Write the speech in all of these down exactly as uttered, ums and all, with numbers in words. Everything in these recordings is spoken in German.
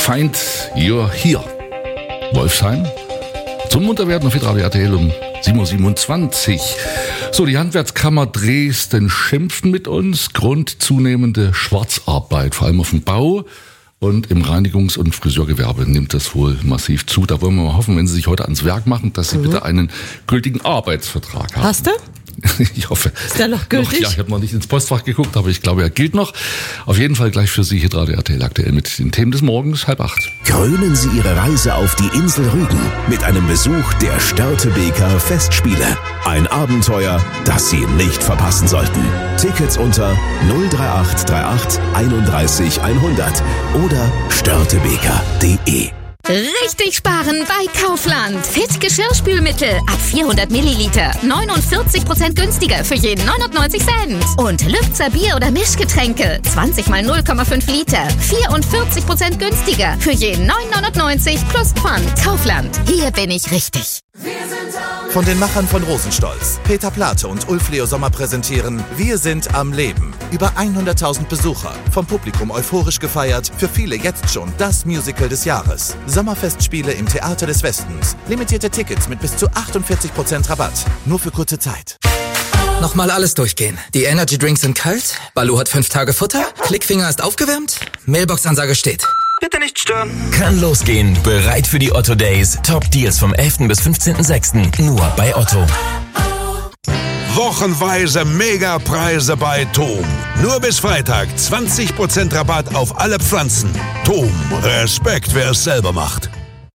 Find You're Here. Wolfsheim. Zum Munterwerden auf Hitradio R T L um sieben Uhr siebenundzwanzig. So, die Handwerkskammer Dresden schimpfen mit uns. Grund zunehmende Schwarzarbeit, vor allem auf dem Bau. Und im Reinigungs- und Friseurgewerbe nimmt das wohl massiv zu. Da wollen wir mal hoffen, wenn Sie sich heute ans Werk machen, dass Sie mhm. bitte einen gültigen Arbeitsvertrag haben. Hast du? Ich hoffe. Ist der noch gültig? Noch, ja, ich habe noch nicht ins Postfach geguckt, aber ich glaube, er gilt noch. Auf jeden Fall gleich für Sie Hitradio R T L aktuell mit den Themen des Morgens, halb acht. Krönen Sie Ihre Reise auf die Insel Rügen mit einem Besuch der Störtebeker Festspiele. Ein Abenteuer, das Sie nicht verpassen sollten. Tickets unter null drei acht drei acht einunddreißig hundert oder störtebeker punkt de. Richtig sparen bei Kaufland. Fit Geschirrspülmittel ab vierhundert Milliliter. neunundvierzig Prozent günstiger für jeden neunundneunzig Cent. Und Lübzer Bier- oder Mischgetränke. zwanzig mal null Komma fünf Liter. vierundvierzig Prozent günstiger für jeden neun neunundneunzig plus Pfand. Kaufland. Hier bin ich richtig. Von den Machern von Rosenstolz, Peter Plate und Ulf Leo Sommer präsentieren Wir sind am Leben. Über hunderttausend Besucher, vom Publikum euphorisch gefeiert, für viele jetzt schon das Musical des Jahres. Sommerfestspiele im Theater des Westens. Limitierte Tickets mit bis zu achtundvierzig Prozent Rabatt. Nur für kurze Zeit. Nochmal alles durchgehen. Die Energy Drinks sind kalt, Baloo hat fünf Tage Futter, Klickfinger ist aufgewärmt, Mailbox-Ansage steht. Bitte nicht stören. Kann losgehen. Bereit für die Otto Days. Top Deals vom elften bis fünfzehnten sechsten Nur bei Otto. Wochenweise Megapreise bei Tom. Nur bis Freitag zwanzig Prozent Rabatt auf alle Pflanzen. Tom, Respekt, wer es selber macht.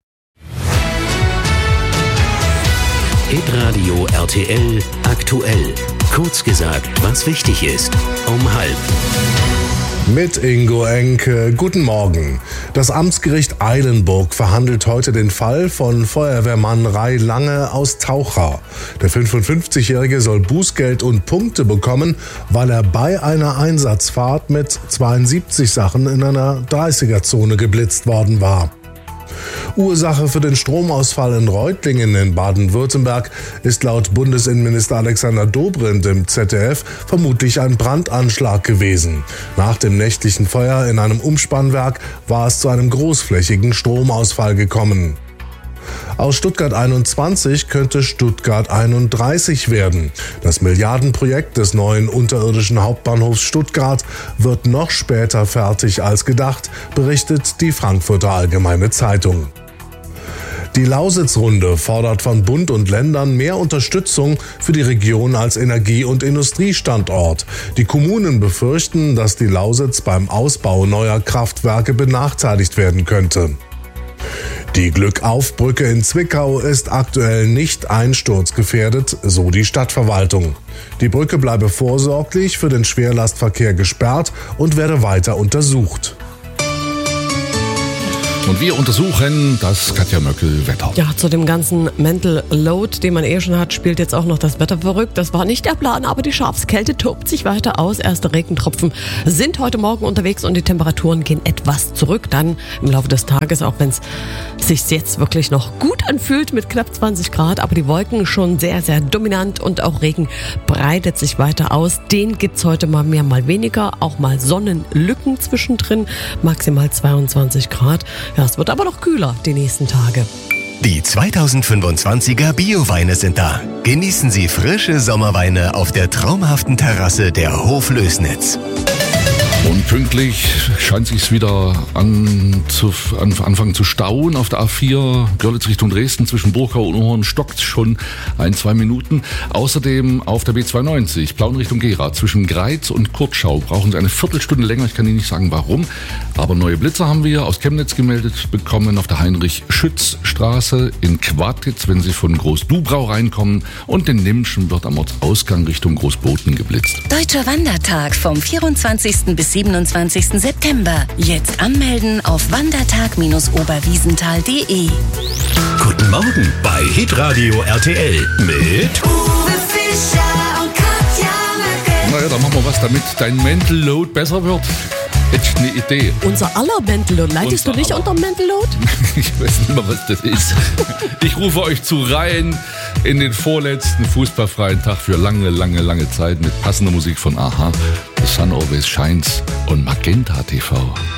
Hitradio R T L aktuell. Kurz gesagt, was wichtig ist. Um halb. Mit Ingo Enke. Guten Morgen. Das Amtsgericht Eilenburg verhandelt heute den Fall von Feuerwehrmann Rai Lange aus Taucha. Der fünfundfünfzigjährige soll Bußgeld und Punkte bekommen, weil er bei einer Einsatzfahrt mit zweiundsiebzig Sachen in einer dreißiger-Zone geblitzt worden war. Ursache für den Stromausfall in Reutlingen in Baden-Württemberg ist laut Bundesinnenminister Alexander Dobrindt im Z D F vermutlich ein Brandanschlag gewesen. Nach dem nächtlichen Feuer in einem Umspannwerk war es zu einem großflächigen Stromausfall gekommen. Aus Stuttgart einundzwanzig könnte Stuttgart einunddreißig werden. Das Milliardenprojekt des neuen unterirdischen Hauptbahnhofs Stuttgart wird noch später fertig als gedacht, berichtet die Frankfurter Allgemeine Zeitung. Die Lausitzrunde fordert von Bund und Ländern mehr Unterstützung für die Region als Energie- und Industriestandort. Die Kommunen befürchten, dass die Lausitz beim Ausbau neuer Kraftwerke benachteiligt werden könnte. Die Glückauf-Brücke in Zwickau ist aktuell nicht einsturzgefährdet, so die Stadtverwaltung. Die Brücke bleibe vorsorglich für den Schwerlastverkehr gesperrt und werde weiter untersucht. Und wir untersuchen das Katja Möckel-Wetter. Ja, zu dem ganzen Mental Load, den man eh schon hat, spielt jetzt auch noch das Wetter verrückt. Das war nicht der Plan, aber die Schafskälte tobt sich weiter aus. Erste Regentropfen sind heute Morgen unterwegs und die Temperaturen gehen etwas zurück. Dann im Laufe des Tages, auch wenn es sich jetzt wirklich noch gut anfühlt mit knapp zwanzig Grad. Aber die Wolken schon sehr, sehr dominant und auch Regen breitet sich weiter aus. Den gibt's heute mal mehr, mal weniger. Auch mal Sonnenlücken zwischendrin. Maximal zweiundzwanzig Grad. Ja, es wird aber noch kühler die nächsten Tage. Die zweitausendfünfundzwanziger Bio-Weine sind da. Genießen Sie frische Sommerweine auf der traumhaften Terrasse der Hoflößnitz. Und pünktlich scheint sich's wieder an zu an, anfangen zu stauen auf der A vier Görlitz Richtung Dresden zwischen Burgau und Unhorn stockt schon ein, zwei Minuten. Außerdem auf der B zweiundneunzig Plauen Richtung Gera zwischen Greiz und Kurtschau brauchen Sie eine Viertelstunde länger. Ich kann Ihnen nicht sagen warum, aber neue Blitzer haben wir aus Chemnitz gemeldet bekommen auf der Heinrich-Schütz-Straße in Quadtitz, wenn Sie von Groß-Dubrau reinkommen, und in Nimschen wird am Ortsausgang Richtung Großboten geblitzt. Deutscher Wandertag vom vierundzwanzigsten bis siebenundzwanzigsten September. Jetzt anmelden auf wandertag Bindestrich oberwiesenthal punkt de. Guten Morgen bei Hitradio R T L mit Uwe Fischer und Katja Möckel. Naja, dann machen wir was, damit dein Mental Load besser wird. Hätte ich eine Idee. Unser aller Mental Load. Leidest Unser du nicht aller. unter Mental Load? Ich weiß nicht mehr, was das ist. Ich rufe euch zu rein in den vorletzten fußballfreien Tag für lange, lange, lange Zeit mit passender Musik von Aha, The Sun Always Shines und Magenta T V.